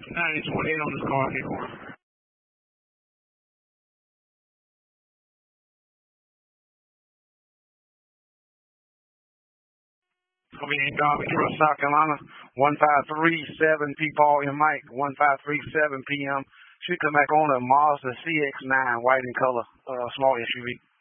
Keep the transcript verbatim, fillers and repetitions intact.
nine twenty-eight on this car here. I'll be in Darby, South Carolina, one five three seven P. Paul and Mike, one five three seven P M. Should come back on a Mazda C X nine, white in color, uh, small S U V.